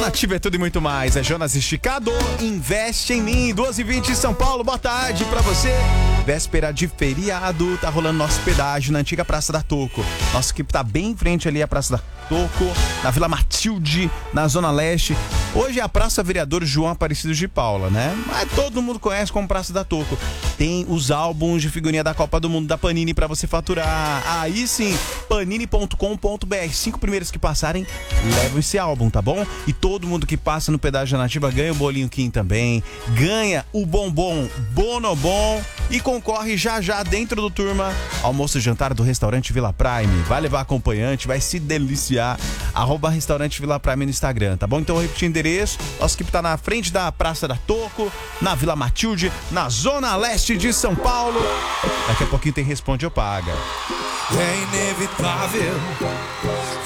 Nativa é tudo e muito mais. É Jonas Esticado, investe em mim. 2h20 em São Paulo, boa tarde pra você. Véspera de feriado, tá rolando nosso pedágio na antiga Praça da Toco. Nossa equipe tá bem em frente ali à Praça da Toco, na Vila Matilde, na Zona Leste. Hoje é a Praça Vereador João Aparecido de Paula, né? Mas todo mundo conhece como Praça da Toco. Tem os álbuns de figurinha da Copa do Mundo da Panini pra você faturar. Aí sim, panini.com.br. 5 primeiros que passarem, levam esse álbum, tá bom? E todo mundo que passa no pedágio Nativa ganha o bolinho Kim também, ganha o bombom Bonobom e concorre já dentro do Turma almoço e jantar do restaurante Vila Prime. Vai levar acompanhante, vai se deliciar. @restaurante Vila Prime no Instagram, tá bom? Então eu repeti o endereço. Nossa equipe tá na frente da Praça da Toco, na Vila Matilde, na Zona Leste de São Paulo. Daqui a pouquinho tem Responde ou Paga. É inevitável